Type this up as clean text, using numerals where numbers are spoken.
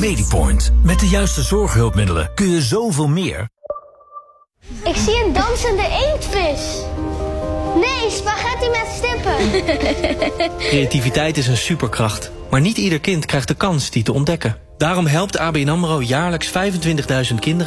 Ladypoint. Met de juiste zorghulpmiddelen kun je zoveel meer. Ik zie een dansende inktvis. Nee, spaghetti met stippen. Creativiteit is een superkracht. Maar niet ieder kind krijgt de kans die te ontdekken. Daarom helpt ABN AMRO jaarlijks 25.000 kinderen